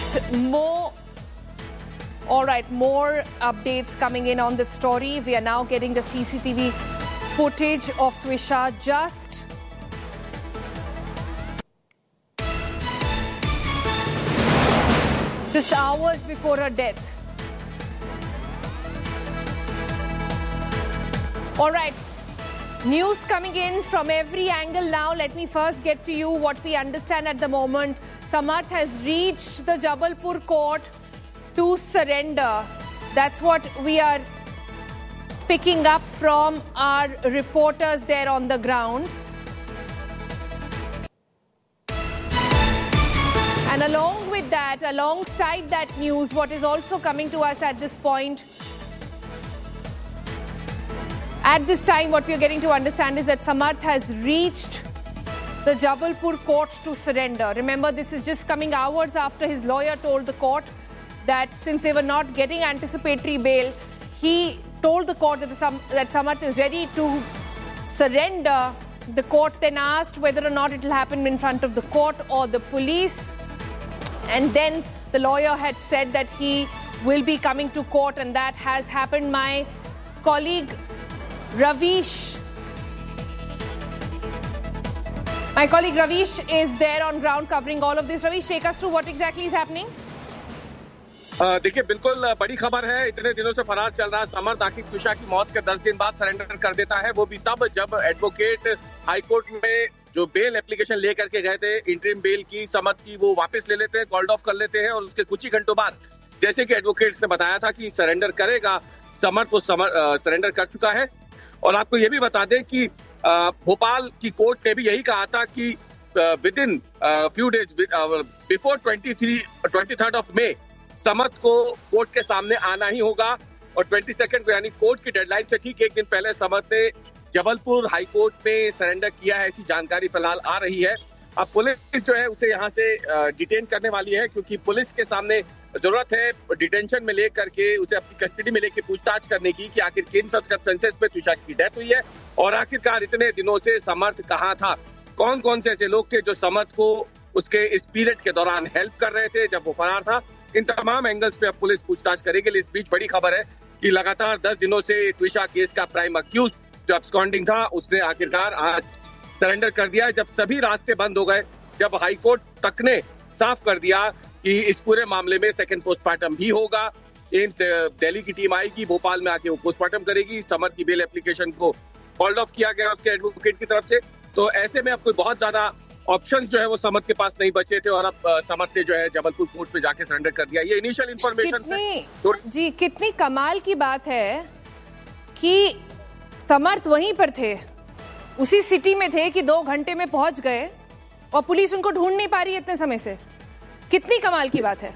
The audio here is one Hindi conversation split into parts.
right, more updates coming in on this story. We are now getting the CCTV footage of Twisha just hours before her death. All right, news coming in from every angle now. Let me first get to you what we understand at the moment. Samarth has reached the Jabalpur court to surrender. That's what we are picking up from our reporters there on the ground. And along with that, alongside that news, what is also coming to us at this point, at this time, what we are getting to understand is that Samarth has reached the Jabalpur court to surrender. Remember, this is just coming hours after his lawyer told the court that since they were not getting anticipatory bail, he told the court that Samarth is ready to surrender. The court then asked whether or not it will happen in front of the court or the police. And then the lawyer had said that he will be coming to court, and that has happened. My colleague Ravish is there on ground covering all of this. Ravish, take us through what exactly is happening. देखिए, बिल्कुल बड़ी खबर है। इतने दिनों से फरार चल रहा समर्थ आखिर त्विशा की मौत के 10 दिन बाद सरेंडर कर देता है। वो भी तब जब एडवोकेट हाईकोर्ट में जो बेल एप्लीकेशन लेकर के गए थे, इंटरिम बेल की समर्थ की, वो वापस ले लेते हैं, कॉल्ड ऑफ कर लेते हैं। और उसके कुछ ही घंटों बाद जैसे कि एडवोकेट ने बताया था कि सरेंडर करेगा, समर्थ वो सरेंडर कर चुका है। और आपको ये भी बता दें कि भोपाल की कोर्ट ने भी यही कहा था कि with in few days before 23rd of May समर्थ को कोर्ट के सामने आना ही होगा। और 22nd को यानी कोर्ट की डेडलाइन से ठीक एक दिन पहले समर्थ ने जबलपुर हाई कोर्ट में सरेंडर किया है, ऐसी जानकारी फिलहाल आ रही है। अब पुलिस जो है उसे यहाँ से डिटेन करने वाली है, क्योंकि पुलिस के सामने जरूरत है डिटेंशन में लेकर के उसे अपनी कस्टडी में लेकर पूछताछ करने की कि आखिर किन सर्कमस्टेंसेस पे त्विशा की डेथ हुई है और आखिरकार इतने दिनों से समर्थ कहाँ था, कौन कौन से ऐसे लोग थे जो समर्थ को उसके इस पीरियड के दौरान हेल्प कर रहे थे जब वो फरार था। इन तमाम एंगल्स पे अब पुलिस पूछताछ करेगी। इस बीच बड़ी खबर है कि लगातार 10 दिनों से त्विशा केस का प्राइम अक्यूज जो अब्सकॉन्डिंग था, उसने आखिरकार आज सरेंडर कर दिया। जब सभी रास्ते बंद हो गए, जब हाईकोर्ट तक ने साफ कर दिया कि इस पूरे मामले में सेकंड पोस्टमार्टम भी होगा, एम्स दिल्ली की टीम आएगी, भोपाल में आके वो पोस्टमार्टम करेगी। समर्थ की बेल एप्लीकेशन को कॉल्ड ऑफ किया गया उसके एडवोकेट की तरफ से। तो ऐसे में अब कोई बहुत ज्यादा ऑप्शंस जो है वो समर्थ के पास नहीं बचे थे और अब समर्थ ने जो है जबलपुर कोर्ट में जाके सरेंडर कर दिया। ये इनिशियल इंफॉर्मेशन जी कितनी कमाल की बात है कि समर्थ वहीं पर थे, उसी सिटी में थे कि 2 घंटे में पहुंच गए और पुलिस उनको ढूंढ नहीं पा रही है इतने समय से। कितनी कमाल की बात है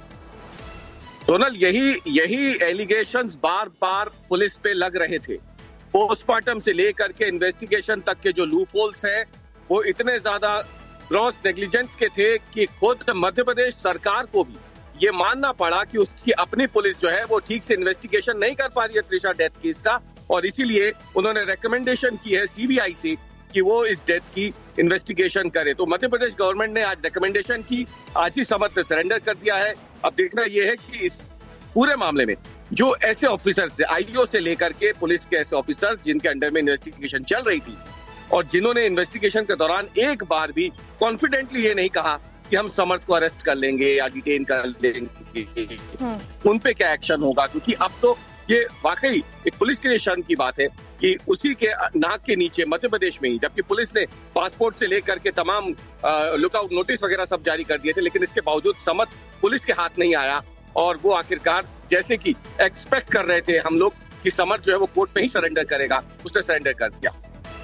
सोनल। यही एलिगेशंस बार बार पुलिस पे लग रहे थे। पोस्टमार्टम से लेकर के इन्वेस्टिगेशन तक के जो लूप होल्स है वो इतने ज्यादा ग्रॉस नेग्लिजेंस के थे कि खुद मध्य प्रदेश सरकार को भी ये मानना पड़ा कि उसकी अपनी पुलिस जो है वो ठीक से इन्वेस्टिगेशन नहीं कर पा रही है त्विशा डेथ केस का। और इसीलिए उन्होंने रिकमेंडेशन की है सीबीआई से कि वो इस डेथ की इन्वेस्टिगेशन करे। तो मध्य प्रदेश गवर्नमेंट ने आज रिकमेंडेशन की, आज ही समर्थ ने सरेंडर कर दिया है। अब देखना यह है कि इस पूरे मामले में जो ऐसे ऑफिसर्स आईओ से लेकर के पुलिस के ऐसे ऑफिसर जिनके अंडर में इन्वेस्टिगेशन चल रही थी और जिन्होंने इन्वेस्टिगेशन के दौरान एक बार भी कॉन्फिडेंटली ये नहीं कहा कि हम समर्थ को अरेस्ट कर लेंगे या डिटेन कर लेंगे, उन पे क्या एक्शन होगा। क्योंकि अब तो ये वाकई एक पुलिस के लिए शर्म की बात है कि उसी के नाक के नीचे मध्य प्रदेश में ही, जबकि पुलिस ने पासपोर्ट से लेकर के तमाम लुकआउट नोटिस वगैरह सब जारी कर दिए थे, लेकिन इसके बावजूद समर्थ पुलिस के हाथ नहीं आया और वो आखिरकार जैसे कि एक्सपेक्ट कर रहे थे हम लोग कि समर्थ जो है वो कोर्ट में ही सरेंडर करेगा, उसने सरेंडर कर दिया।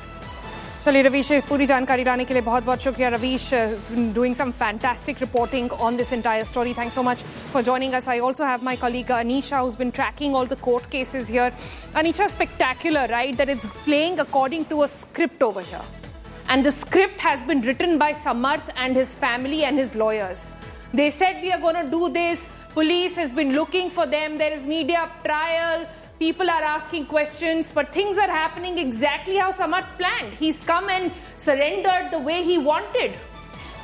चलिए रवीश, पूरी जानकारी लाने के लिए बहुत बहुत शुक्रिया Ravish, doing some fantastic reporting on this entire story. Thanks so much for joining us. I also have my colleague Anisha who's been tracking all the court cases here. Anisha, spectacular, right? That it's playing according to a script over here. And the script has been written by Samarth and his family and his lawyers. They said we are going to do this. Police has been looking for them. There is media trial. People are asking questions, but things are happening exactly how Samarth planned. He's come and surrendered the way he wanted.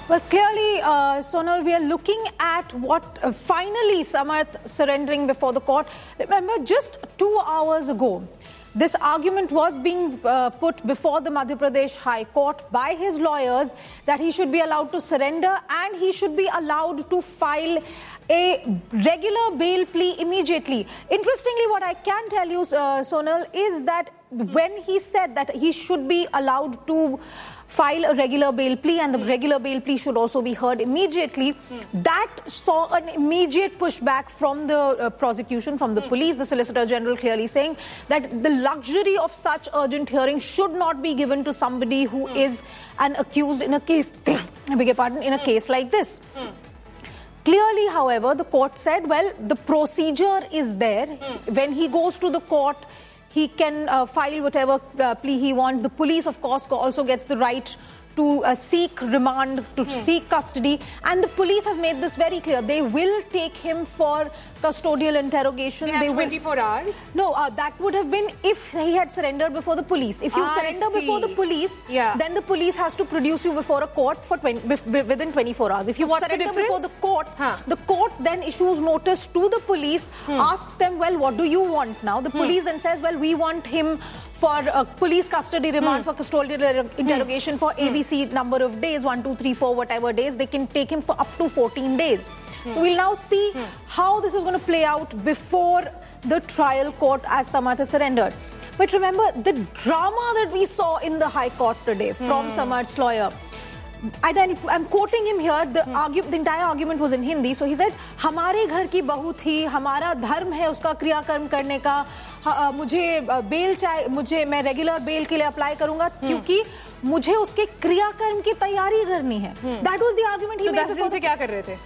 Well, clearly, Sonal, we are looking at what finally Samarth surrendering before the court. Remember, just 2 hours ago, this argument was being put before the Madhya Pradesh High Court by his lawyers that he should be allowed to surrender and he should be allowed to file a regular bail plea immediately. Interestingly, what I can tell you, Sonal, is that when he said that he should be allowed to file a regular bail plea and the regular bail plea should also be heard immediately, that saw an immediate pushback from the prosecution, from the police, the Solicitor General clearly saying that the luxury of such urgent hearing should not be given to somebody who is an accused in a case, I beg your pardon, in a case like this. Clearly, however, the court said, well, the procedure is there. When he goes to the court, he can file whatever plea he wants. The police, of course, also gets the right to seek remand, to seek custody. And the police has made this very clear. They will take him for custodial interrogation. They have 24 hours? No, that would have been if he had surrendered before the police. If you surrender before the police, then the police has to produce you before a court for within 24 hours. If you surrender before the court then issues notice to the police, asks them, well, what do you want now? The police then says, well, we want him for police custody remand, for custodial interrogation for ABC number of days, 1, 2, 3, 4, whatever days. They can take him for up to 14 days. So we'll now see how this is going to play out before the trial court as Samarth has surrendered. But remember, the drama that we saw in the High Court today from Samarth's lawyer, I'm quoting him here, the entire argument was in Hindi. So he said, हमारे घर की बहू थी, हमारा धर्म है उसका क्रियाकर्म करने का, मुझे बेल चाहिए, मैं रेगुलर बेल के लिए अप्लाई करूंगा क्योंकि मुझे उसके क्रियाकर्म की तैयारी करनी है. That was the argument he made. तो 10 दिन से क्या कर रहे थे?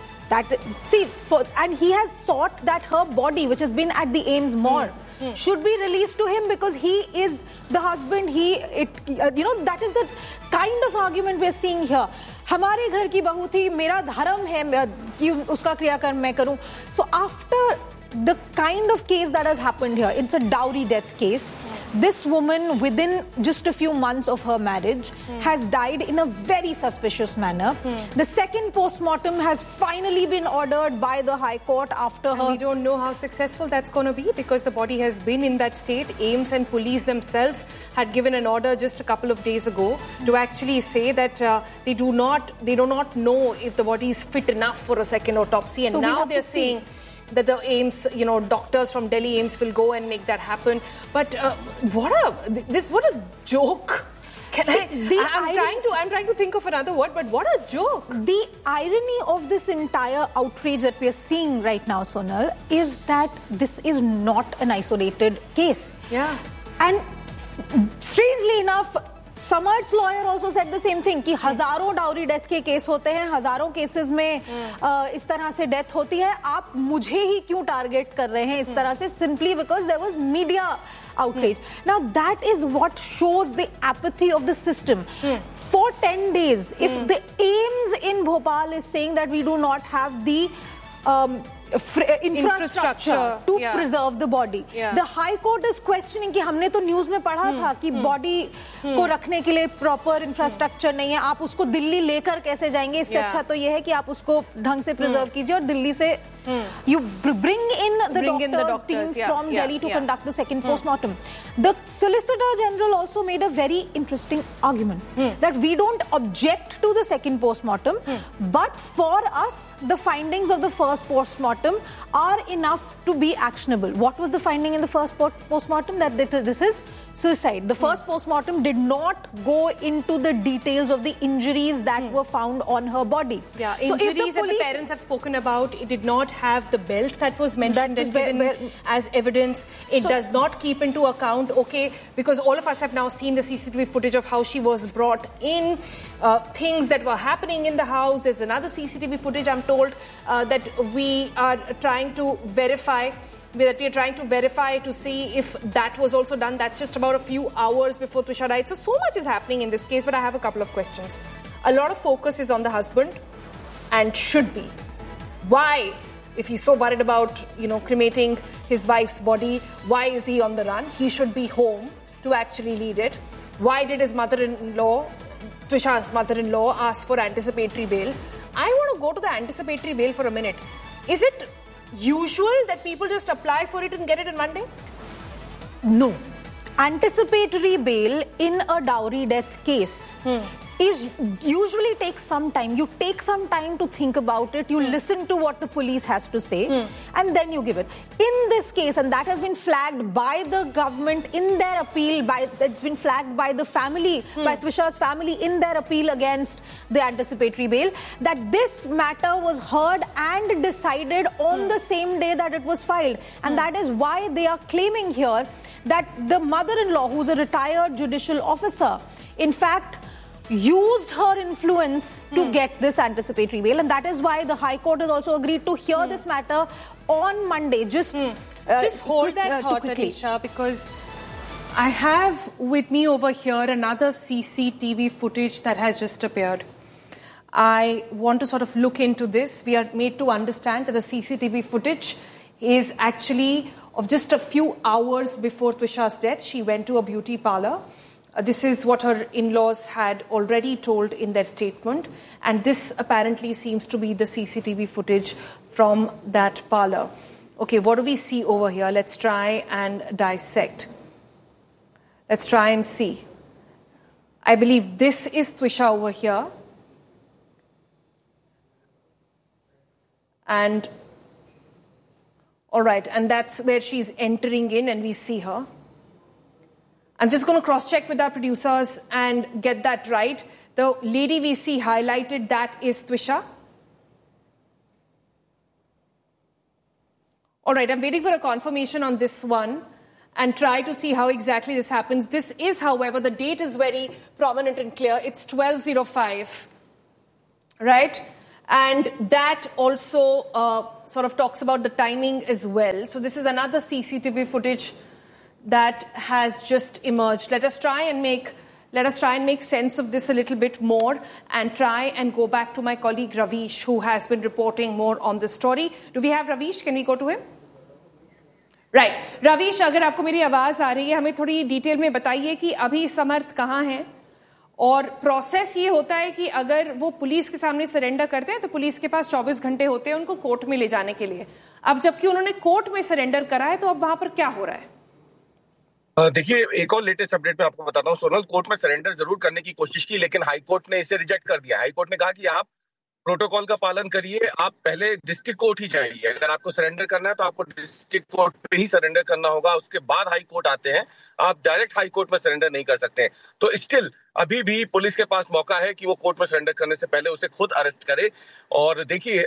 And he has sought that her body, which has been at the AIIMS morgue, should be released to him because he is the husband. That is the kind of argument we are seeing here. हमारे घर की बहू थी, मेरा धर्म है कि उसका क्रियाकर्म मैं करूं. So after the kind of case that has happened here, it's a dowry death case. This woman, within just a few months of her marriage, has died in a very suspicious manner. The second post-mortem has finally been ordered by the High Court after her. We don't know how successful that's going to be because the body has been in that state. AIIMS and police themselves had given an order just a couple of days ago to actually say that they do not know if the body is fit enough for a second autopsy. And so now they're saying that the AIIMS, doctors from Delhi AIIMS will go and make that happen. But what a joke! I'm trying to think of another word, but what a joke! The irony of this entire outrage that we are seeing right now, Sonal, is that this is not an isolated case. Yeah. And strangely enough, Samarth's lawyer also said the same thing कि हजारों डाउरी डेथ के केस होते हैं, हजारों केसेस में इस तरह से डेथ होती है, आप मुझे ही क्यों टारगेट कर रहे हैं इस तरह से, simply because there was media outrage. Now that is what shows the apathy of the system. For 10 days, if the AIIMS in Bhopal is saying that we do not have the infrastructure to preserve the body. The High Court is questioning कि हमने तो न्यूज़ में पढ़ा था कि बॉडी को रखने के लिए प्रॉपर इंफ्रास्ट्रक्चर नहीं है, आप उसको दिल्ली लेकर कैसे जाएंगे, इससे अच्छा तो ये है कि आप उसको ढंग से प्रिजर्व कीजिए और दिल्ली से you bring in the doctors team from Delhi to conduct the second post-mortem. The Solicitor General also made a very interesting argument that we don't object to the second post-mortem, but for us, the findings of the first post-mortem are enough to be actionable. What was the finding in the first post-mortem? That this is suicide. The first post-mortem did not go into the details of the injuries that were found on her body. Yeah, injuries that the parents have spoken about, it did not have the belt that was mentioned and given as evidence. It does not keep into account, because all of us have now seen the CCTV footage of how she was brought in, things that were happening in the house. There's another CCTV footage, I'm told, that we are trying to verify. To see if that was also done. That's just about a few hours before Trisha died. So much is happening in this case, but I have a couple of questions. A lot of focus is on the husband, and should be. Why, if he's so worried about, cremating his wife's body, why is he on the run? He should be home to actually lead it. Why did his mother-in-law Twisha's mother-in-law asked for anticipatory bail. I want to go to the anticipatory bail for a minute. Is it usual that people just apply for it and get it in one day? No. Anticipatory bail in a dowry death case is usually takes some time. You take some time to think about it. You listen to what the police has to say, and then you give it. In this case, and that has been flagged by the government in their appeal, it's been flagged by the family, by Twisha's family in their appeal against the anticipatory bail, that this matter was heard and decided on the same day that it was filed. And that is why they are claiming here that the mother-in-law, who's a retired judicial officer, in fact, used her influence to get this anticipatory bail, and that is why the High Court has also agreed to hear this matter on Monday. Just hold that thought, Anisha, because I have with me over here another CCTV footage that has just appeared. I want to sort of look into this. We are made to understand that the CCTV footage is actually of just a few hours before Twisha's death. She went to a beauty parlor. This is what her in-laws had already told in their statement, and this apparently seems to be the CCTV footage from that parlor. Okay, what do we see over here? Let's try and dissect. Let's try and see. I believe this is Twisha over here. And, all right, and that's where she's entering in, and we see her. I'm just going to cross-check with our producers and get that right. The lady we see highlighted, that is Twisha. All right, I'm waiting for a confirmation on this one and try to see how exactly this happens. This is, however, the date is very prominent and clear. It's 12:05, right? And that also sort of talks about the timing as well. So this is another CCTV footage that has just emerged. Let us try and make sense of this a little bit more and try and go back to my colleague Ravish, who has been reporting more on this story. Do we have Ravish? Can we go to him? Right. Ravish, अगर आपको मेरी आवाज आ रही है, हमें थोड़ी डिटेल में बताइए कि अभी समर्थ कहाँ हैं और प्रोसेस ये होता है कि अगर वो पुलिस के सामने सरेंडर करते हैं तो पुलिस के पास 24 घंटे होते हैं उनको कोर्ट में ले जाने के लिए. अब जबकि उन्होंने कोर्ट में सरेंडर करा है, तो अब वहां पर क्या हो रहा है? देखिए, एक और लेटेस्ट अपडेट मैं आपको बताता हूँ. सोनल, कोर्ट में सरेंडर जरूर करने की कोशिश की, लेकिन हाई कोर्ट ने इसे रिजेक्ट कर दिया. हाई कोर्ट ने कहा कि आप प्रोटोकॉल का पालन करिए, आप पहले डिस्ट्रिक्ट कोर्ट ही जाइए. अगर आपको सरेंडर करना है तो आपको डिस्ट्रिक्ट कोर्ट पे ही सरेंडर करना होगा. उसके बाद हाई कोर्ट आते हैं. आप डायरेक्ट हाई कोर्ट में सरेंडर नहीं कर सकते हैं. तो स्टिल अभी भी पुलिस के पास मौका है कि वो कोर्ट में सरेंडर करने से पहले उसे खुद अरेस्ट करे. और देखिए,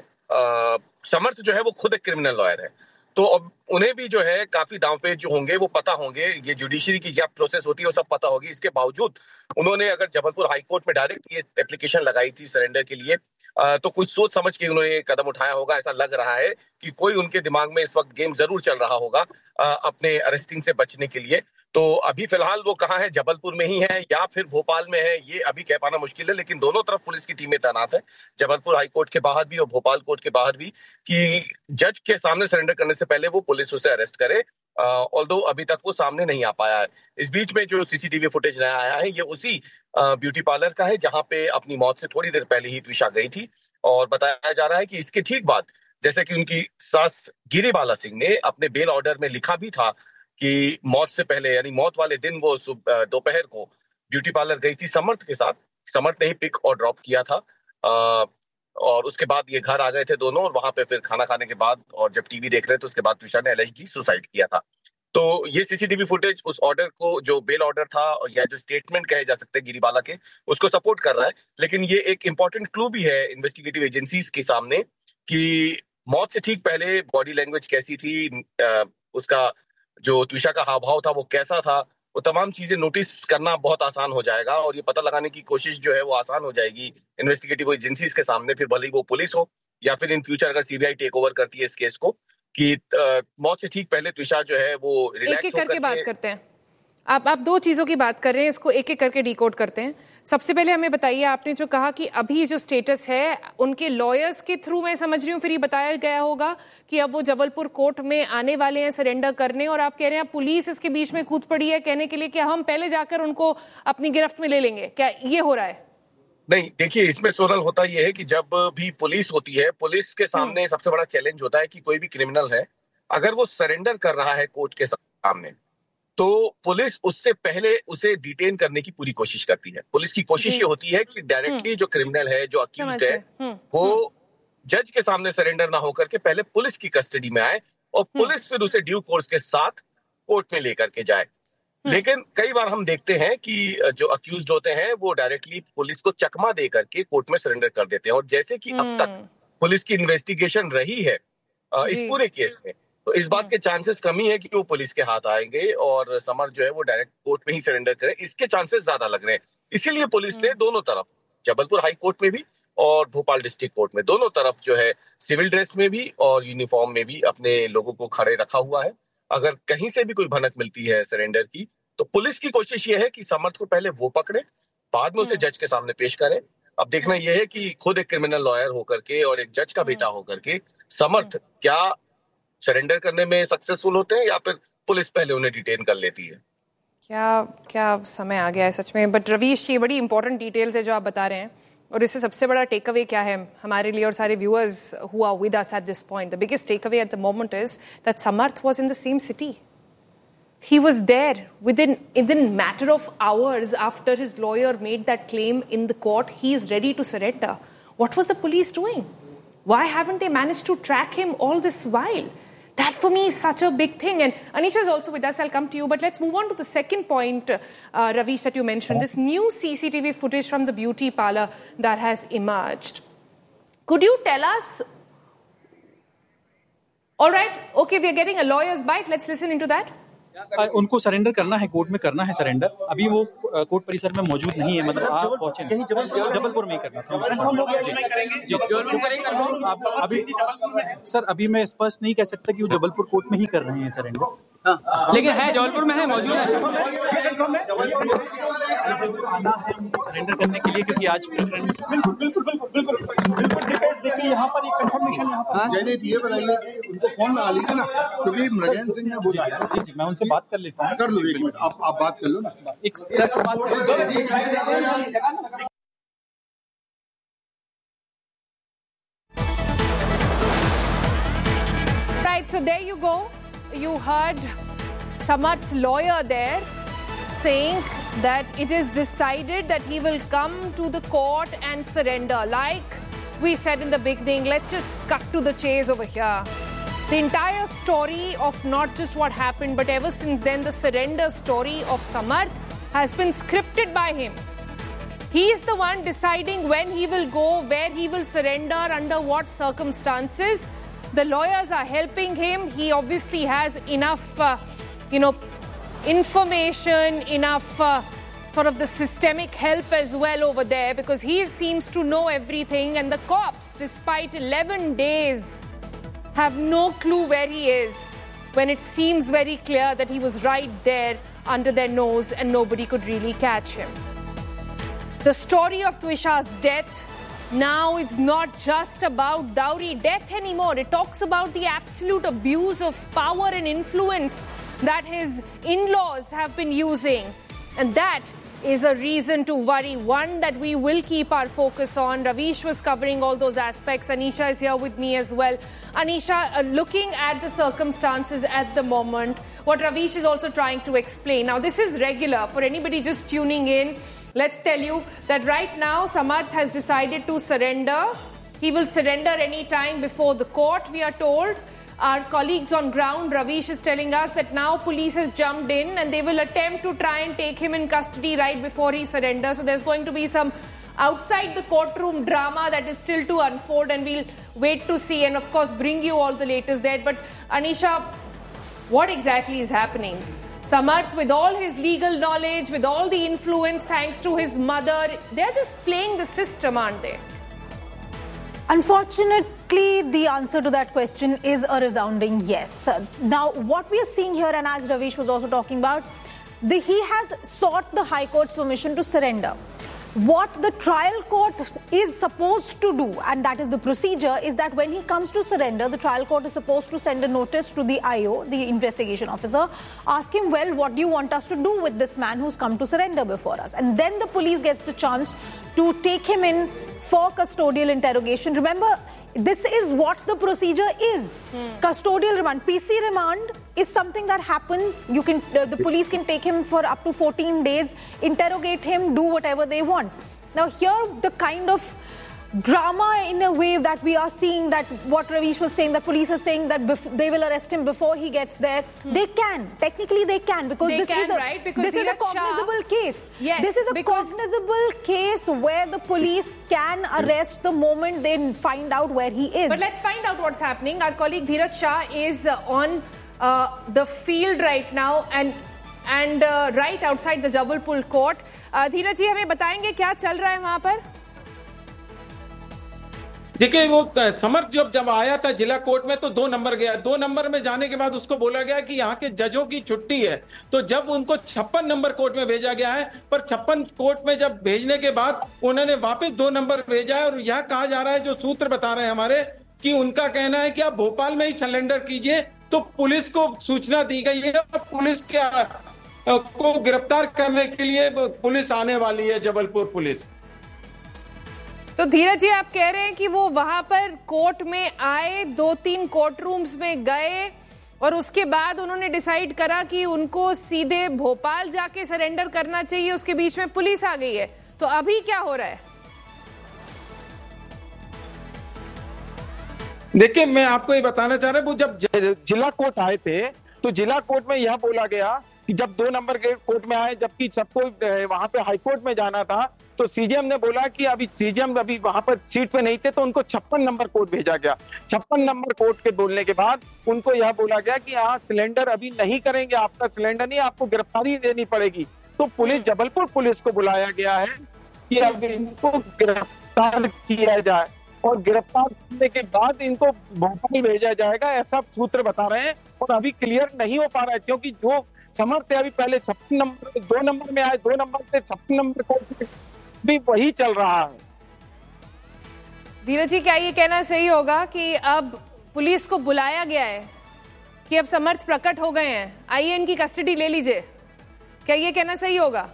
समर्थ जो है वो खुद एक क्रिमिनल लॉयर है, तो अब उन्हें भी जो है काफी दांवपेच जो होंगे वो पता होंगे, ये जुडिशरी की क्या प्रोसेस होती है वो सब पता होगी. इसके बावजूद उन्होंने अगर जबलपुर हाई कोर्ट में डायरेक्ट ये एप्लीकेशन लगाई थी सरेंडर के लिए, तो कुछ सोच समझ के उन्होंने कदम उठाया होगा. ऐसा लग रहा है कि कोई उनके दिमाग में इस वक्त गेम जरूर चल रहा होगा अपने अरेस्टिंग से बचने के लिए. तो अभी फिलहाल वो कहाँ है, जबलपुर में ही है या फिर भोपाल में है, ये अभी कह पाना मुश्किल है. लेकिन दोनों तरफ पुलिस की टीमें तैनात है, जबलपुर हाई कोर्ट के बाहर भी और भोपाल कोर्ट के बाहर भी, कि जज के सामने सरेंडर करने से पहले वो पुलिस उसे अरेस्ट करे. ऑल्दो अभी तक वो सामने नहीं आ पाया है. इस बीच में जो सीसीटीवी फुटेज नया आया है ये उसी ब्यूटी पार्लर का है जहां पे अपनी मौत से थोड़ी देर पहले ही त्विशा गई थी. और बताया जा रहा है कि इसके ठीक बाद, जैसे कि उनकी सास गिरिबाला सिंह ने अपने बेल ऑर्डर में लिखा भी था कि मौत से पहले यानी मौत वाले दिन वो दोपहर को ब्यूटी पार्लर गई थी समर्थ के साथ. समर्थ ने ही पिक और ड्रॉप किया था और उसके बाद ये घर आ गए थे दोनों, और वहां पे फिर खाना खाने के बाद और जब टीवी देख रहे थे उसके बाद त्विशा ने एलिजिडली सुसाइड किया था. तो ये सीसीटीवी फुटेज उस ऑर्डर को, जो बेल ऑर्डर था या जो स्टेटमेंट कहे जा सकते हैं गिरिबाला के, उसको सपोर्ट कर रहा है. लेकिन ये एक इंपॉर्टेंट क्लू भी है इन्वेस्टिगेटिव एजेंसीज के सामने कि मौत से ठीक पहले बॉडी लैंग्वेज कैसी थी, उसका जो त्विशा का हाव भाव था वो कैसा था, वो तमाम चीजें नोटिस करना बहुत आसान हो जाएगा और ये पता लगाने की कोशिश जो है वो आसान हो जाएगी इन्वेस्टिगेटिव एजेंसीज के सामने. फिर भले ही वो पुलिस हो या फिर इन फ्यूचर अगर सीबीआई टेक ओवर करती है इस केस को, कि मौत से ठीक पहले त्विशा जो है वो रिलैक्स एक-एक करके बात करते हैं. आप दो चीजों की बात कर रहे हैं, इसको एक-एक करके डिकोड करते हैं. सबसे पहले हमें बताइए, आपने जो कहा कि अभी जो स्टेटस है उनके लॉयर्स के थ्रू, मैं समझ रही हूँ, फिर ये बताया गया होगा कि अब वो जबलपुर कोर्ट में आने वाले हैं सरेंडर करने, और आप कह रहे हैं पुलिस इसके बीच में कूद पड़ी है कहने के लिए कि हम पहले जाकर उनको अपनी गिरफ्त में ले लेंगे. क्या ये हो रहा है? नहीं, देखिए इसमें सोनल होता यह है कि जब भी पुलिस होती है, पुलिस के सामने सबसे बड़ा चैलेंज होता है कि कोई भी क्रिमिनल है, अगर वो सरेंडर कर रहा है कोर्ट के सामने, तो पुलिस उससे पहले उसे डिटेन करने की पूरी कोशिश करती है। पुलिस की कोशिश ये होती है कि डायरेक्टली जो क्रिमिनल है, जो अक्यूज्ड है, वो जज के सामने सरेंडर ना होकर के पहले पुलिस की कस्टडी में आए और पुलिस फिर उसे ड्यू कोर्स के साथ कोर्ट में लेकर के जाए। लेकिन कई बार हम देखते हैं कि जो अक्यूज्ड होते हैं वो डायरेक्टली पुलिस को चकमा दे करके कोर्ट में सरेंडर कर देते हैं। और जैसे कि अब तक पुलिस की इन्वेस्टिगेशन रही है इस पूरे केस में, तो इस बात के चांसेस कमी है कि वो पुलिस के हाथ आएंगे और समर्थ जो है वो डायरेक्ट कोर्ट में ही सरेंडर करे, इसके चांसेस ज्यादा लग रहे हैं। इसीलिए पुलिस ने दोनों तरफ, जबलपुर हाई कोर्ट में भी और भोपाल डिस्ट्रिक्ट कोर्ट में, दोनों तरफ जो है सिविल ड्रेस में भी और यूनिफॉर्म में भी अपने लोगों को खड़े रखा हुआ है। अगर कहीं से भी कोई भनक मिलती है सरेंडर की, तो पुलिस की कोशिश ये है कि समर्थ को पहले वो पकड़े, बाद में उसे जज के सामने पेश करे। अब देखना यह है कि खुद एक क्रिमिनल लॉयर होकर के और एक जज का बेटा होकर के समर्थ क्या सरेंडर करने में सक्सेसफुल होते हैं या फिर पुलिस पहले उन्हें डिटेन कर लेती है। क्या समय आ गया है सच में। बट रवीश, ये बड़ी इंपॉर्टेंट डिटेल्स है जो आप बता रहे हैं, और इससे सबसे बड़ा टेक अवे क्या है हमारे लिए और सारे viewers who are with us at this point? The biggest take away at the moment is that Samarth was in the same city. He was there within matter of hours after his lawyer made that claim in the court. He is ready to surrender. What was the police doing? Why haven't they managed to track him all this while? That for me is such a big thing. And Anisha is also with us. I'll come to you. But let's move on to the second point, Ravish, that you mentioned. This new CCTV footage from the beauty parlor that has emerged. Could you tell us? All right. Okay, we are getting a lawyer's bite. Let's listen into that. उनको सरेंडर करना है, कोर्ट में करना है सरेंडर। अभी वो कोर्ट परिसर में मौजूद नहीं है, मतलब आप पहुंचे नहीं, जबलपुर में ही करना था। अभी सर, अभी मैं स्पष्ट नहीं कह सकता कि वो जबलपुर कोर्ट में ही कर रहे हैं सरेंडर। लेकिन है जबलपुर में है, मौजूद है सरेंडर करने के लिए, क्योंकि आज देखिए यहाँ पर एक कंफर्मेशन ये बताइए कि उनको फोन लगा लीजिए ना, क्योंकि मृगेंद्र सिंह ने बुलाया। जी, मैं उनसे बात कर लेता हूँ। कर लो, एक मिनट आप बात कर लो ना। Right, so there you go. You heard Samarth's lawyer there saying that it is decided that he will come to the court and surrender. Like we said in the beginning, let's just cut to the chase over here. The entire story of not just what happened, but ever since then, the surrender story of Samarth has been scripted by him. He is the one deciding when he will go, where he will surrender, under what circumstances. The lawyers are helping him. He obviously has enough, information, enough sort of the systemic help as well over there, because he seems to know everything. And the cops, despite 11 days, have no clue where he is, when it seems very clear that he was right there under their nose and nobody could really catch him. The story of Twisha's death now is not just about dowry death anymore. It talks about the absolute abuse of power and influence that his in-laws have been using. And that is a reason to worry. One that we will keep our focus on. Ravish was covering all those aspects. Anisha is here with me as well. Anisha, looking at the circumstances at the moment, what Ravish is also trying to explain. Now, this is regular for anybody just tuning in. Let's tell you that right now, Samarth has decided to surrender. He will surrender any time before the court, we are told. Our colleagues on ground, Ravish, is telling us that now police has jumped in and they will attempt to try and take him in custody right before he surrenders. So there's going to be some outside the courtroom drama that is still to unfold, and we'll wait to see and, of course, bring you all the latest there. But, Anisha, what exactly is happening? Samarth, with all his legal knowledge, with all the influence thanks to his mother, they're just playing the system, aren't they? Unfortunately, the answer to that question is a resounding yes. Now, what we are seeing here, and as Ravish was also talking about, he has sought the High Court's permission to surrender. What the trial court is supposed to do, and that is the procedure, is that when he comes to surrender, the trial court is supposed to send a notice to the IO, the investigation officer, ask him, well, what do you want us to do with this man who's come to surrender before us? And then the police gets the chance to take him in for custodial interrogation. Remember, this is what the procedure is. Custodial remand. PC remand is something that happens. You can, the police can take him for up to 14 days, interrogate him, do whatever they want. Now here, the kind of drama in a way that we are seeing, that what Ravish was saying, that police are saying that they will arrest him before he gets there. They can. Technically they can, because this is a cognizable case. Yes, this is a cognizable case where the police can arrest the moment they find out where he is. But let's find out what's happening. Our colleague Dheeraj Shah is on the field right now and right outside the Jabalpur court. Dheeraj ji, हमें बताएंगे क्या चल रहा है वहां पर? देखिए, वो समर्थ जब आया था जिला कोर्ट में तो 2 नंबर गया। 2 नंबर में जाने के बाद उसको बोला गया कि यहाँ के जजों की छुट्टी है, तो जब उनको 56 नंबर कोर्ट में भेजा गया है, पर 56 कोर्ट में जब भेजने के बाद उन्होंने वापस 2 नंबर भेजा है। और यह कहा जा रहा है, जो सूत्र बता रहे हैं हमारे, कि उनका कहना है कि आप भोपाल में ही सरेंडर कीजिए। तो पुलिस को सूचना दी गई है, पुलिस को गिरफ्तार करने के लिए पुलिस आने वाली है, जबलपुर पुलिस। तो धीरज जी, आप कह रहे हैं कि वो वहां पर कोर्ट में आए, 2-3 कोर्ट रूम्स में गए और उसके बाद उन्होंने डिसाइड करा कि उनको सीधे भोपाल जाके सरेंडर करना चाहिए। उसके बीच में पुलिस आ गई है। तो अभी क्या हो रहा है? देखिए, मैं आपको ये बताना चाह रहा हूं, वो जब जिला कोर्ट आए थे तो जिला कोर्ट में यह बोला गया कि जब 2 नंबर के कोर्ट में आए, जबकि सबको वहां पे हाई कोर्ट में जाना था, तो सीजीएम ने बोला कि अभी सीजीएम अभी वहां पर सीट पे नहीं थे, तो उनको 56 नंबर कोर्ट भेजा गया। 56 नंबर कोर्ट के बोलने के बाद उनको यह बोला गया कि आप सिलेंडर अभी नहीं करेंगे, आपका सिलेंडर नहीं, आपको गिरफ्तारी देनी पड़ेगी। तो पुलिस, जबलपुर पुलिस को बुलाया गया है कि अब इनको गिरफ्तार किया जाए और गिरफ्तार करने के बाद इनको भोपाल भेजा जाएगा, ऐसा सूत्र बता रहे हैं। और अभी क्लियर नहीं हो पा रहा है, क्योंकि जो समर्थ अभी पहले 56 नंबर 2 नंबर में आए, 2 नंबर से 56 नंबर कोर्ट भी वही चल रहा है। धीरज जी, क्या ये कहना सही होगा कि अब पुलिस को बुलाया गया है कि अब समर्थ प्रकट हो गए हैं, आइए इनकी कस्टडी ले लीजिए? क्या ये कहना सही होगा?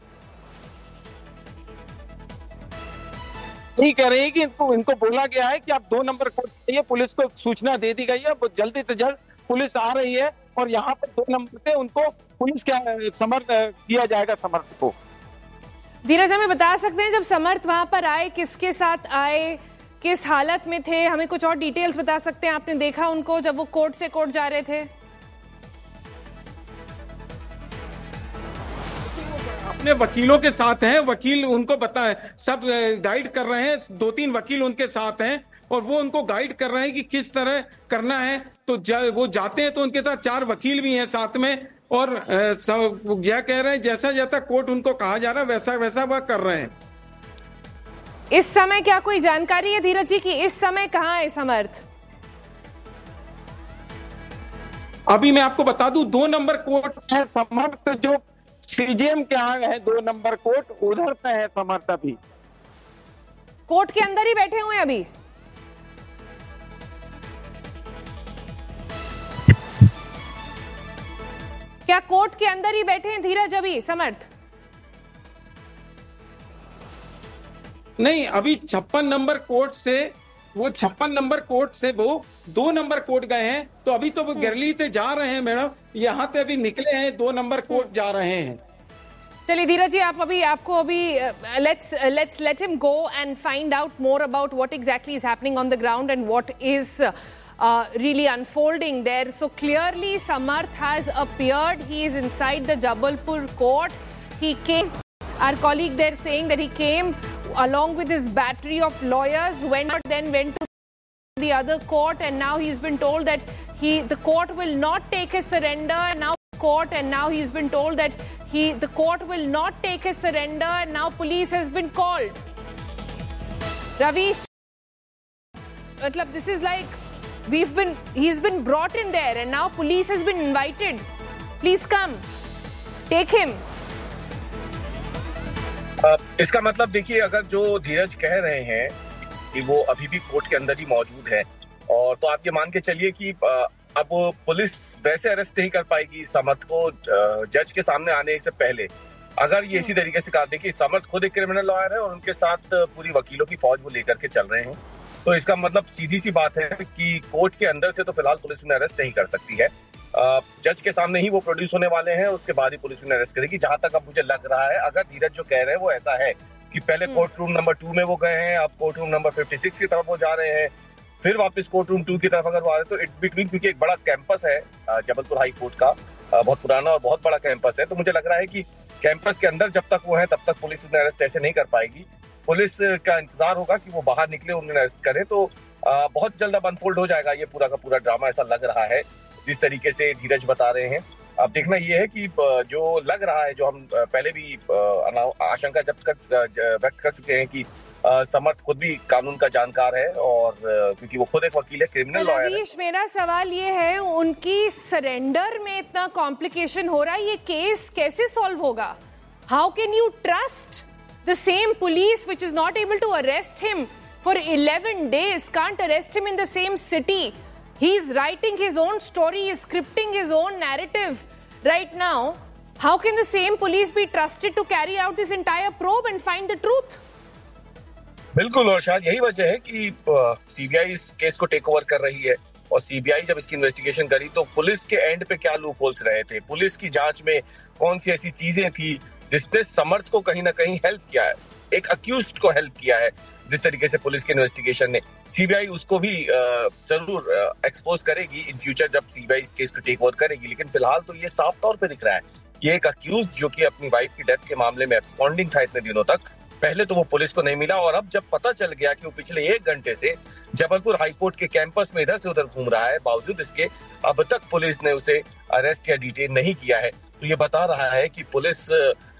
यही कह रहे हैं कि इनको बोला गया है कि आप 2 नंबर कोर्ट चाहिए, पुलिस को सूचना दे दी गई है, जल्दी से जल्द पुलिस आ रही है और यहाँ पर 2 नंबर से उनको पुलिस का समर्थ किया जाएगा, समर्थ को। धीरज, हमें बता सकते हैं जब समर्थ वहां पर आए, किसके साथ आए, किस हालत में थे? हमें कुछ और डिटेल्स बता सकते हैं? आपने देखा उनको जब वो कोर्ट से कोर्ट जा रहे थे? अपने वकीलों के साथ हैं, वकील उनको बताएं, सब गाइड कर रहे हैं। 2-3 वकील उनके साथ हैं और वो उनको गाइड कर रहे हैं कि किस तरह करना है। तो वो जाते हैं तो उनके साथ 4 वकील भी हैं साथ में, और यह कह रहे हैं जैसा जैसा कोर्ट उनको कहा जा रहा है वैसा वैसा वह कर रहे हैं। इस समय क्या कोई जानकारी है धीरज जी कि इस समय कहाँ है समर्थ? अभी मैं आपको बता दूं, 2 नंबर कोर्ट है समर्थ, जो सीजीएम के यहाँ है 2 नंबर कोर्ट, उधर पे है समर्थ। अभी कोर्ट के अंदर ही बैठे हुए हैं अभी? क्या कोर्ट के अंदर ही बैठे हैं धीरज अभी समर्थ? नहीं, अभी 56 नंबर कोर्ट से वो 56 नंबर कोर्ट से वो 2 नंबर कोर्ट गए हैं। तो अभी तो वो गिरली से जा रहे हैं मैडम, यहाँ से अभी निकले हैं, 2 नंबर कोर्ट जा रहे हैं। चलिए धीरज जी, आपको अभी let's let him go and find out more about what exactly is happening on the ground and what is really unfolding there. So clearly Samarth has appeared. He is inside the Jabalpur court. He came, our colleague there saying that he came along with his battery of lawyers, went to the other court, and now he's been told that the court will not take his surrender. Now he's been told that the court will not take his surrender, and now police has been called. Ravish, this is like he's been brought in there, and now police has been invited. Please come, take him. इसका मतलब देखिए, अगर जो धीरज कह रहे हैं कि वो अभी भी कोर्ट के अंदर ही मौजूद है, और तो आप ये मान के चलिए कि अब पुलिस वैसे अरेस्ट नहीं कर पाएगी समर्थ को जज के सामने आने से पहले। अगर ये इसी तरीके से कहा, देखिए समर्थ खुद एक क्रिमिनल लॉयर है और उनके साथ पूरी वकीलों की फौज वो लेकर के चल रहे हैं, तो इसका मतलब सीधी सी बात है कि कोर्ट के अंदर से तो फिलहाल पुलिस उन्हें अरेस्ट नहीं कर सकती है। जज के सामने ही वो प्रोड्यूस होने वाले हैं, उसके बाद ही पुलिस उन्हें अरेस्ट करेगी। जहां तक अब मुझे लग रहा है, अगर धीरज जो कह रहे हैं वो ऐसा है कि पहले कोर्ट रूम नंबर 2 में वो गए हैं, अब कोर्ट रूम नंबर 56 की तरफ वो जा रहे हैं, फिर वापस कोर्ट रूम 2 की तरफ अगर वो आ रहे हैं, तो इट बिटवीन, क्योंकि एक बड़ा कैंपस है जबलपुर हाई कोर्ट का, बहुत पुराना और बहुत बड़ा कैंपस है, तो मुझे लग रहा है कि कैंपस के अंदर जब तक वो है तब तक पुलिस उन्हें अरेस्ट ऐसे नहीं कर पाएगी। पुलिस का इंतजार होगा कि वो बाहर निकले, उन्हें अरेस्ट करे, तो बहुत जल्द अब अनफोल्ड हो जाएगा ये पूरा का पूरा ड्रामा, ऐसा लग रहा है जिस तरीके से धीरज बता रहे हैं। अब देखना ये है कि जो लग रहा है, जो हम पहले भी आशंका व्यक्त कर चुके हैं कि समर्थ खुद भी कानून का जानकार है, और क्योंकि वो खुद एक वकील है, क्रिमिनल लॉयर है। मेरा सवाल ये है, उनकी सरेंडर में इतना कॉम्प्लिकेशन हो रहा है, ये केस कैसे सॉल्व होगा? How can you trust the same police which is not able to arrest him for 11 days, can't arrest him in the same city? He's writing his own story, he's scripting his own narrative right now. How can the same police be trusted to carry out this entire probe and find the truth? बिल्कुल, और शायद यही वजह है कि सीबीआई इस केस को टेक ओवर कर रही है, और सीबीआई जब इसकी इन्वेस्टिगेशन करी तो पुलिस के एंड पे क्या लूप होल्स रहे थे, पुलिस की जांच में कौन सी ऐसी चीजें थी जिसने समर्थ को कहीं ना कहीं हेल्प किया है, एक अक्यूज्ड को हेल्प किया है, जिस तरीके से पुलिस के इन्वेस्टिगेशन ने, सीबीआई उसको भी जरूर एक्सपोज करेगी इन फ्यूचर जब सीबीआई इस केस को टेक ओवर करेगी। लेकिन फिलहाल तो ये साफ तौर पे दिख रहा है, ये एक अक्यूज्ड जो कि अपनी वाइफ की डेथ के मामले में एब्सकॉन्डिंग था इतने दिनों तक, पहले तो वो पुलिस को नहीं मिला, और अब जब पता चल गया कि वो पिछले 1 घंटे से जबलपुर हाईकोर्ट के कैंपस में इधर से उधर घूम रहा है, बावजूद इसके अब तक पुलिस ने उसे अरेस्ट या डिटेन नहीं किया है, तो ये बता रहा है कि पुलिस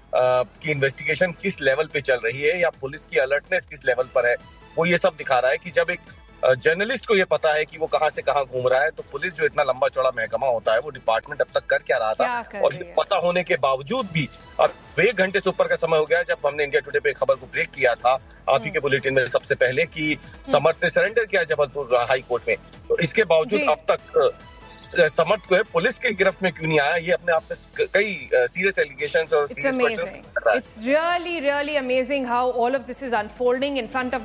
की इन्वेस्टिगेशन किस लेवल पे चल रही है, या पुलिस की अलर्टनेस किस लेवल पर है। वो ये सब दिखा रहा है कि जब एक जर्नलिस्ट को ये पता है कि वो कहां से कहां घूम रहा है, तो पुलिस जो इतना लंबा चौड़ा महकमा होता है, वो डिपार्टमेंट अब तक कर क्या रहा था, और ये पता होने के बावजूद भी अब 1 घंटे से ऊपर का समय हो गया जब हमने इंडिया टुडे पे खबर को ब्रेक किया था आप ही के बुलेटिन में सबसे पहले कि समर्थ ने सरेंडर किया जबलपुर हाई कोर्ट में, तो इसके बावजूद अब तक समर्थ को है पुलिस के गिरफ्त में क्यों नहीं आया, ये अपने आप में कई सीरियस एलिगेशंस और serious questions. It's really amazing how all of this is unfolding in front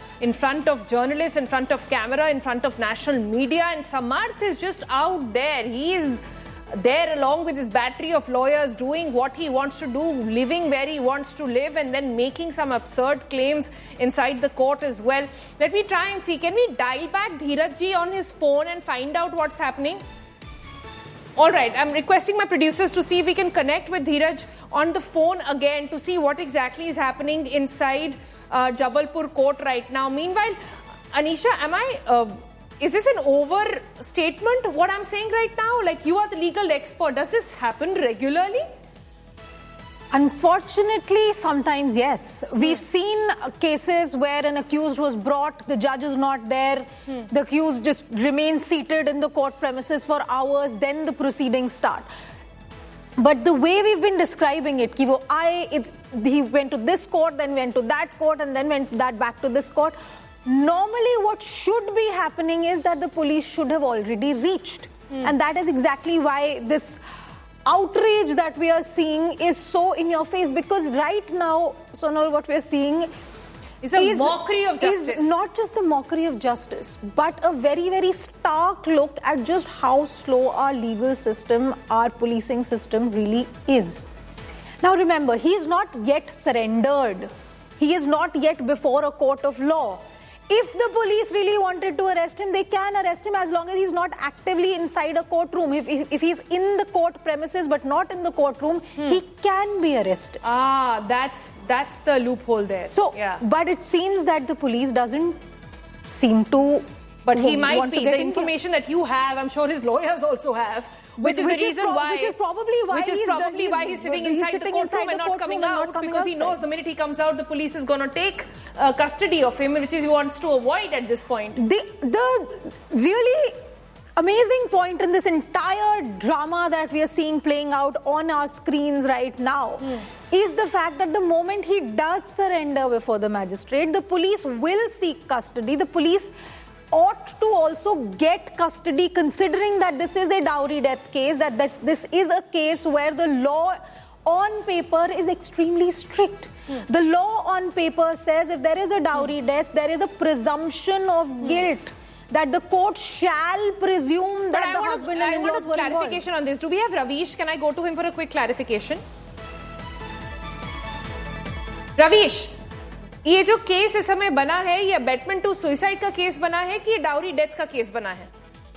of journalists, in front of camera, in front of national media, and Samarth is just out there. He is there along with his battery of lawyers doing what he wants to do, living where he wants to live, and then making some absurd claims inside the court as well. Let me try and see, can we dial back Dheeraj ji on his phone and find out what's happening? All right, I'm requesting my producers to see if we can connect with Dheeraj on the phone again to see what exactly is happening inside Jabalpur court right now. Meanwhile, Anisha, is this an overstatement, what I'm saying right now? Like, you are the legal expert. Does this happen regularly? Unfortunately, sometimes yes. We've seen cases where an accused was brought, the judge is not there, the accused just remains seated in the court premises for hours, then the proceedings start. But the way we've been describing it, he went to this court, then went to that court, and then went back to this court. Normally, what should be happening is that the police should have already reached. And that is exactly why this outrage that we are seeing is so in your face, because right now, Sonal, what we are seeing is a mockery of justice. Is not just the mockery of justice, but a very, very stark look at just how slow our legal system, our policing system really is. Now remember, he is not yet surrendered. He is not yet before a court of law. If the police really wanted to arrest him, they can arrest him as long as he's not actively inside a courtroom. If he's in the court premises but not in the courtroom, he can be arrested. That's the loophole there. So, yeah. But it seems that the police doesn't seem to. But he might be. The information that you have, I'm sure his lawyers also have. Which is probably why he's sitting inside the courtroom and not coming out, because he knows the minute he comes out, the police is going to take custody of him, which he wants to avoid at this point. The really amazing point in this entire drama that we are seeing playing out on our screens right now is the fact that the moment he does surrender before the magistrate, the police will seek custody. The police ought to also get custody, considering that this is a dowry death case, that this is a case where the law on paper is extremely strict. The law on paper says if there is a dowry death, there is a presumption of guilt, that the court shall presume that the husband and in-laws were involved. Clarification on this. Do we have Ravish? Can I go to him for a quick clarification? Ravish, ये जो केस इस समय बना है, ये अबेटमेंट टू सुसाइड का केस बना है कि ये डाउरी डेथ का केस बना है?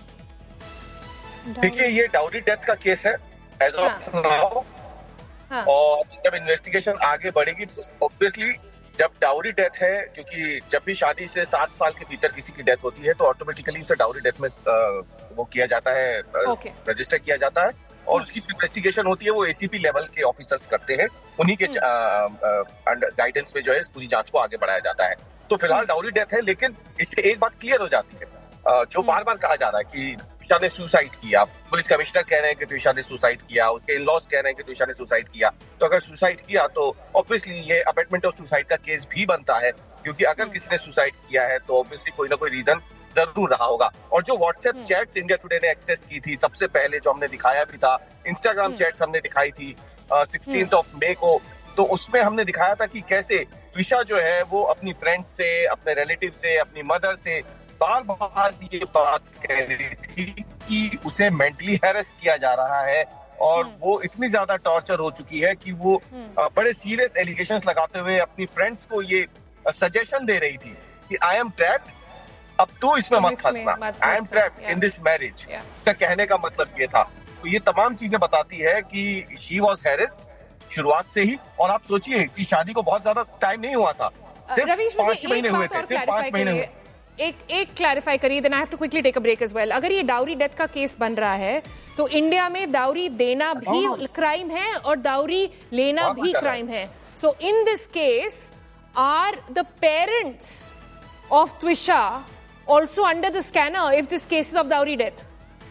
देखिए, ये डाउरी डेथ का केस है एज ऑफ नाउ। और जब इन्वेस्टिगेशन आगे बढ़ेगी तो ऑब्वियसली जब डाउरी डेथ है, क्योंकि जब भी शादी से 7 साल के भीतर किसी की डेथ होती है तो ऑटोमेटिकली उसे डाउरी डेथ में वो किया जाता है, रजिस्टर किया जाता है, और उसकी इन्वेस्टिगेशन होती है वो एसीपी लेवल के ऑफिसर्स करते हैं। उन्हीं के गाइडेंस में जो है पूरी जांच को आगे बढ़ाया जाता है। तो फिलहाल डाउरी डेथ है, लेकिन इससे एक बात क्लियर हो जाती है, जो बार बार कहा जा रहा है कि त्विषा ने सुसाइड किया, पुलिस कमिश्नर कह रहे हैं कि त्विषा ने सुसाइड किया, उसके इन-लॉज कह रहे हैं कि त्विषा ने सुसाइड किया। तो अगर सुसाइड किया तो ऑब्वियसली ये अबेटमेंट ऑफ सुसाइड का केस भी बनता है, क्योंकि अगर किसी ने सुसाइड किया है तो ऑब्वियसली कोई ना कोई रीजन जरूर रहा होगा। और जो व्हाट्सएप चैट्स इंडिया टुडे ने एक्सेस की थी सबसे पहले, जो हमने दिखाया भी था, इंस्टाग्राम चैट्स हमने दिखाई थी 16 मई को, तो उसमें हमने दिखाया था कि कैसे त्विषा जो है वो अपनी फ्रेंड से, अपने रिलेटिव से, अपनी मदर से बार बार ये बात कह रही थी कि उसे मेंटली हैरेस किया जा रहा है, और वो इतनी ज्यादा टॉर्चर हो चुकी है कि वो बड़े सीरियस एलिगेशंस लगाते हुए अपनी फ्रेंड्स को ये सजेशन दे रही थी कि आई एम ट्रैप्ड, अब तू इसमें मत फंसना, I am trapped in this marriage. उसका कहने का मतलब ये था। तो ये तमाम चीजें बताती है कि शी वॉज हैरेस्ड शुरुआत से ही। और आप सोचिए कि शादी को बहुत ज्यादा टाइम नहीं हुआ था, रवीश, मुझे एक बात और क्लैरिफाई करिए, एक क्लैरिफाई करिए, then I have to quickly take a break as well. अगर ये डाउरी डेथ का केस बन रहा है तो इंडिया में डाउरी देना भी क्राइम है और डाउरी लेना भी क्राइम है। सो in this case are the parents of त्विषा also under the scanner if this case is of dowry death?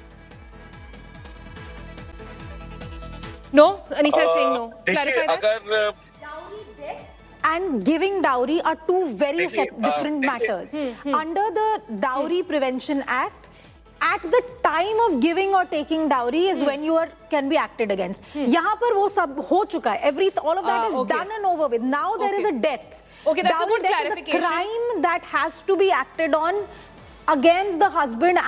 No? Anisha is saying no. Clarify that. Dowry death and giving dowry are two very different matters. Under the Dowry Prevention Act, at the time of giving or taking dowry is when you can be acted against. यहाँ पर वो सब हो चुका है. All of that is done and over with. Now there is a death. Okay, that's a good clarification. Is a crime that has to be acted on against the husband